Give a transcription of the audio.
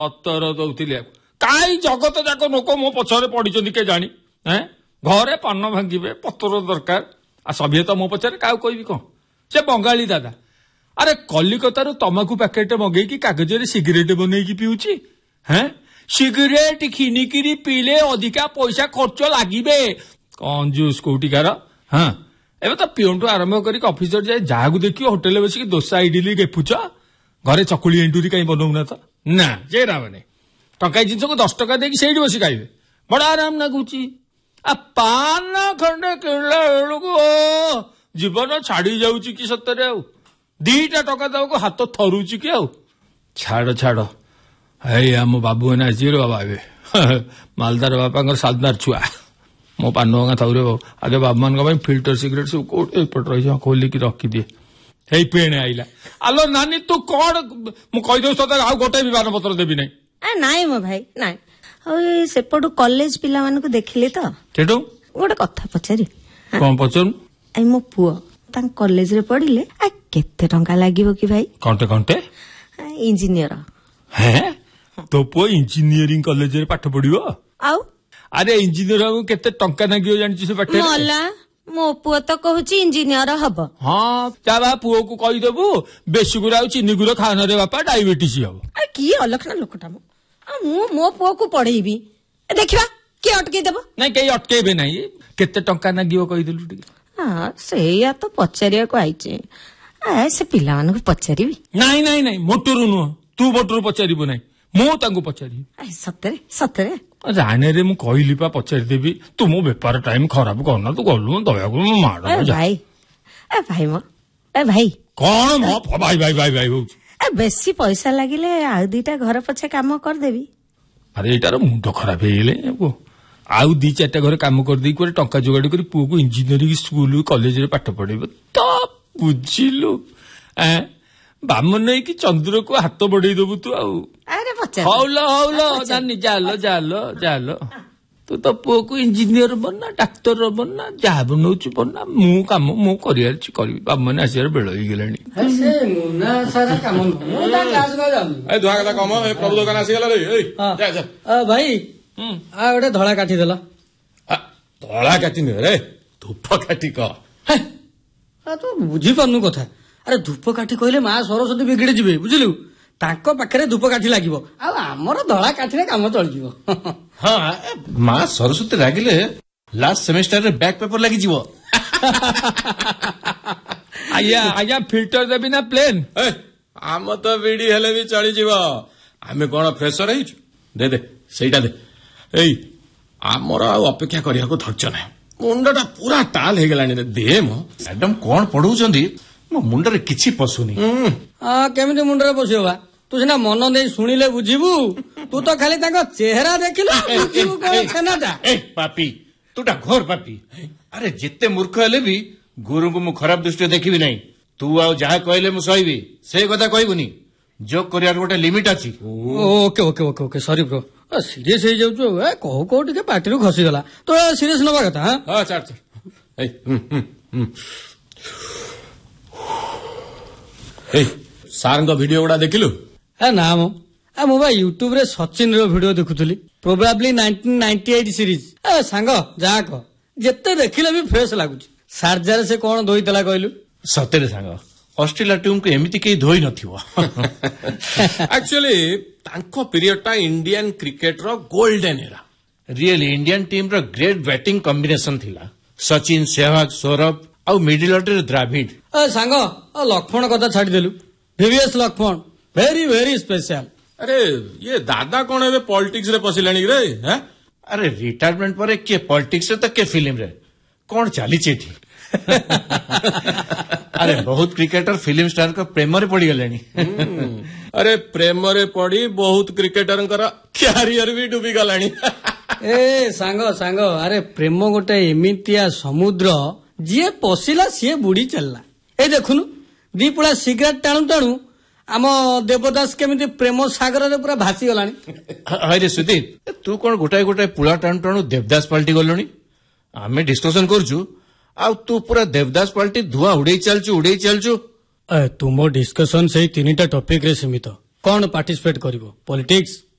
ଅତର ଦଉଥିଲି କାହିଁ ଜଗତ ଯାକ ଲୋକ ମୋ ପଛରେ ପଡିଛନ୍ତି କେ ଜାଣି ଘରେ ପାନ ଭାଙ୍ଗିବେ ପତର ଦରକାର ଆଉ ସଭିଏ ତ ମୋ ପଛରେ କାହାକୁ କହିବି କଣ ସେ ବଙ୍ଗାଳୀ ଦାଦା ଆରେ କଲିକତାରୁ ତମାଖୁ ପ୍ୟାକେଟ ମଗେଇକି କାଗଜରେ ସିଗାରେଟ ବନେଇକି ପିଉଛି ସିଗାରେଟ ଖିନିକିରି ପିଇଲେ ଅଧିକା ପଇସା ଖର୍ଚ୍ଚ ଲାଗିବେ କଞ୍ଜୁସ କୋଉଠିକାର ଏବେ ତ ପିଅନଠୁ ଆରମ୍ଭ କରିକି ଅଫିସର ଯାଏ ଯାହାକୁ ଦେଖିବ ହୋଟେଲରେ ବସିକି ଦୋସା ଇଡିଲି ଗେପୁଛ ଘରେ ଚକୁଳି ଏଣ୍ଡୁରି କାହିଁ ବନଉନା ତ ନା ସେରା ମାନେ ଟଙ୍କାଏ ଜିନିଷକୁ 10 ଟଙ୍କା ଦେଇକି ସେଇଠି ବସି ଖାଇବେ ବଡ ଆରାମ ଲାଗୁଛି ପାନ ଖଣ୍ଡେ କିଣିଲା ବେଳକୁ ଜୀବନ ଛାଡି ଯାଉଛି କି ସତରେ ଆଉ 2ଟା ଟଙ୍କା ଦେବାକୁ ହାତ ଥରୁଛି କି ଆଉ ଛାଡ ଏଇ ଆମ ବାବୁ ଏନା ଆସିବେ ବାବା ଏବେ ମାଲଦାର ବାପାଙ୍କର ସାଲଦାର ଛୁଆ ମୋ ପାନ ଭଙ୍ଗା ଥାଉରେ ବାବୁ ଆଗେ ବାବୁମାନଙ୍କ ପାଇଁ ଫିଲ୍ଟର ସିଗାରେଟ ସବୁ କୋଉଠି ଏପଟେ ରହିଛି ଖୋଲିକି ରଖିଦିଏ ହେଇ ପେଣେ ଆଇଲା ଆଲୋ ନାନୀ ତୁ କଣ ମୁଁ କହିଦେଉଛି ତତେ ଆଉ ଗୋଟେ ବିମାନ ପତ୍ର ଦେବି ନାହିଁ ନାଇଁ ମୋ ଭାଇ ନାଇଁ ଆଉ ସେପଟୁ କଲେଜ ପିଲାମାନଙ୍କୁ ଦେଖିଲି ତ ସେଠୁ ଗୋଟେ କଥା ପଚାରି କଣ ପଚାରୁ ମୋ ପୁଅ ତାଙ୍କ କଲେଜରେ ପଢିଲେ କେତେ ଟଙ୍କା ଲାଗିବ କି ଭାଇ କଣ୍ଟେ ଇଞ୍ଜିନିୟର ତୋ ପୁଅ ଇଞ୍ଜିନିୟରିଂ କଲେଜରେ ପାଠ ପଢିବ ଆଉ ଆରେ ଇଞ୍ଜିନିୟର କେତେ ଟଙ୍କା ଲାଗିବ ଜାଣିଛୁ ସେ ପାଠ ମୋ ପୁଅ ତ କହୁଛି ଇଞ୍ଜିନିୟର ହବ ତା ବା ପୁଅକୁ କହିଦେବୁ ବେଶୀଗୁରା ଆଉ ଚିନିଗୁର ଖାନରେ ବାପା ଡାଇବେଟିସ ହବ କିଏ ଅଲକ୍ଷଣା ଲୋକଟା ମୁଁ ମୋ ପୁଅକୁ ପଢେଇବି ଦେଖିବା କିଏ ଅଟକେଇ ଦେବ ନାଇଁ କେହି ଅଟକେଇବେ ନାହିଁ କେତେ ଟଙ୍କା ଲାଗିବ କହିଦେଲୁ ଟିକେ ସେଇଆ ତ ପଚାରିବାକୁ ଆଇଛି ସେ ପିଲାମାନଙ୍କୁ ପଚାରିବି ନାଇଁ ମୋଟରୁ ନୁହଁ ତୁ ମୋଟରୁ ପଚାରିବୁ ନାହିଁ ମୁଁ ତାଙ୍କୁ ପଚାରିବି ସତରେ ରାଣୀରେ ମୁଁ କହିଲି ପା ପଚାରିଦେବି ତୁ ମୋ ବେପାର ଟାଇମ ଖରାପ କରନା ତୁ ଗଲୁ ଦୟାକୁ ମାଡ ଭାଇ ଭାଇ କଣ ଭାଇ ହଉଛି ବେଶୀ ପଇସା ଲାଗିଲେ ଆଉ 2ଟା ଘର ପଛେ କାମ କରିଦେବି ଆରେ ଏଇଟାର ମୁଣ୍ଡ ଖରାପ ହେଇଗଲେ ଆଉ 2-4ଟା ଘରେ କାମ କରିଦେଇକି ଗୋଟେ ଟଙ୍କା ଯୋଗାଡ କରି ପୁଅକୁ ଇଞ୍ଜିନିୟରିଂ ସ୍କୁଲ କଲେଜରେ ପାଠ ପଢେଇବ ତ ବୁଝିଲୁ ବାମନ ହେଇକି ଚନ୍ଦ୍ରକୁ ହାତ ବଢେଇ ଦବୁ ତୁ ଆଉ ହଉଲ ଜାନି ଜାଲ ତୁ ତ ପୁଅକୁ ଇଞ୍ଜିନିୟର ବନା ଡାକ୍ତର ବନା ଯାହା ବନଉଛୁ ବନା ମୁଁ କରିବାର କରିବି ବାମନ ଆସିବାର ବେଳ ହେଇଗଲାଣି ପ୍ରଭୁ ଦୋକାନ ଆସିଗଲା ଭାଇ ଗୋଟେ ଧଳା କାଠି ଦେଲ ଧଳା କାଠି ନୁହେଁ ଧୂପ କାଠି କହ ତୁ ବୁଝିପାରୁନୁ କଥା ଆରେ ଧୂପ କାଠି କହିଲେ ମା ସରସ୍ୱତୀ ବିଗିଡି ଯିବେ ବୁଝିଲୁ ତାଙ୍କ ପାଖରେ ଧୂପ କାଠି ଲାଗିବ ଆଉ ଆମର ଧଳା କାଠିରେ କାମ ଚଳିଯିବ ମା ସରସ୍ୱତୀ ରାଗିଲେ ଲାଷ୍ଟ ସେମିଷ୍ଟାରରେ ବ୍ୟାକ୍ ପେପର ଲାଗିଯିବ ଆଜ୍ଞା ଫିଲ୍ଟର ଦେବି ନା ପ୍ଲେନ୍ ଆମ ତ ବିଡି ହେଲେ ବି ଚଳିଯିବ ଆମେ କଣ ଫ୍ରେଶର ହେଇଛୁ ଦେ ସେଇଟା ଦେ ଏଇ ଆମର ଆଉ ଅପେକ୍ଷା କରିବାକୁ ଧୈର୍ଯ୍ୟ ନାହିଁ ମୁଣ୍ଡଟା ପୁରା ଟାଲ ହେଇଗଲାଣି ଦେ ମ୍ୟାଡାମ କଣ ପଢଉଛନ୍ତି ମୋ ମୁଣ୍ଡରେ କିଛି ପଶୁନି କେମିତି ମୁଣ୍ଡରେ ପଶିବ ବା ତୁ ସିନା ମନ ଦେଇ ଶୁଣିଲେ ବୁଝିବୁ ତୁ ତ ଖାଲି ତାଙ୍କ ଚେହେରା ଦେଖିଲୁ ପାପି ତୁଟା ଘୋର ପାପି ଆରେ ଯେତେ ମୂର୍ଖ ହେଲେ ବି ଗୁରୁଙ୍କୁ ମୁଁ ଖରାପ ଦୃଷ୍ଟିରେ ଦେଖିବି ନାହିଁ ତୁ ଆଉ ଯାହା କହିଲେ ମୁଁ ସହିବି ସେ କଥା କହିବୁନି ଜୋକ୍ କରିବାର ଗୋଟେ ଲିମିଟ ଅଛି ଓକେ ସରି ବ୍ରୋ ସିରିୟସ ହେଇଯାଉଛୁ କହୁ ଟିକେ ପାଟିରୁ ଖସିଗଲା ତ ସିରିୟସ ନବା କଥା ସାରଙ୍କ ଭିଡିଓ ଗୁଡା ଦେଖିଲୁ ନା ମୁଁ ବା ୟୁଟ୍ୟୁବରେ ସଚିନର ଭିଡିଓ ଦେଖୁଥିଲି ପ୍ରୋବାବ୍ଲି 1998 ସିରିଜ ସାଙ୍ଗ ଯାହା କହ ଯେତେ ଦେଖିଲେ ବି ଫ୍ରେଶ ଲାଗୁଛି ସାର୍ଜାରେ ସେ କଣ ଧୋଇଥିଲା କହିଲୁ ସତରେ ସାଙ୍ଗ ଅଷ୍ଟ୍ରେଲିଆ ଟିମକୁ ଏମିତି କେହି ଧୋଇ ନଥିବ ଆକ୍ଚୁଆଲି ତାଙ୍କ ପିରିୟଡଟା ଇଣ୍ଡିଆନ କ୍ରିକେଟର ଗୋଲ୍ଡେନ ଏରା ରିଏଲି ଇଣ୍ଡିଆନ ଟିମର ଗ୍ରେଟ୍ ବ୍ୟାଟିଂ କମ୍ବିନେସନ ଥିଲା ସଚିନ ସେହୱାଗ ସୌରଭ ଆଉ ମିଡିଲ ଅର୍ଡରରେ ଦ୍ରାଭିଡ ସାଙ୍ଗ ଲକ୍ଷ୍ମଣ କଥା ଛାଡିଦେଲୁ VVS Lakshman very very special ଆରେ ଇଏ ଦାଦା କଣ ଏବେ ପଲିଟିକ୍ସ ରେ ପଶିଲାଣି ରେ ଆରେ ରିଟାୟାରମେଣ୍ଟ ପରେ କିଏ ପଲିଟିକ୍ସ ରେ ତ କିଏ ଫିଲ୍ମରେ କଣ ଚାଲିଛି ଏଠି ଆରେ ବହୁତ କ୍ରିକେଟର ଫିଲ୍ମ ଷ୍ଟାରଙ୍କ ପ୍ରେମରେ ପଡିଗଲେଣି ଆରେ ପ୍ରେମରେ ପଡି ବହୁତ କ୍ରିକେଟରଙ୍କର କ୍ୟାରିୟର ବି ଡୁବିଗଲାଣି ସାଙ୍ଗ ଆରେ ପ୍ରେମ ଗୋଟେ ଏମିତିଆ ସମୁଦ୍ର ଯିଏ ପଶିଲା ସିଏ ବୁଡି ଚାଲିଲା ଏଇ ଦେଖୁନୁ 2 ପୁଳା ସିଗାରେଟ ଟାଣୁ ଟାଣୁ ଆମ ଦେବଦାସ କେମିତି ପ୍ରେମ ସାଗରରେ ପୁରା ଭାସିଗଲାଣି ହଇରେ ସୁଦୀପ ତୁ କଣ ଗୋଟାଏ ପୁଳା ଟାଣୁ ଟାଣୁ ଦେବଦାସ ପାଲଟି ଗଲୁଣି ଆମେ ଡିସ୍କସନ କରୁଛୁ ଆଉ ତୁ ପୁରା ଦେବଦାସ ପାଲଟି ଧୂଆଁ ଉଡେଇ ଚାଲଛୁ ତୁମ ଡିସ୍କସନ ସେଇ 3ଟା ଟପିକ ରେ ସୀମିତ କଣ ପାର୍ଟିସିପେଟ କରିବ ପଲିଟିକ୍ସ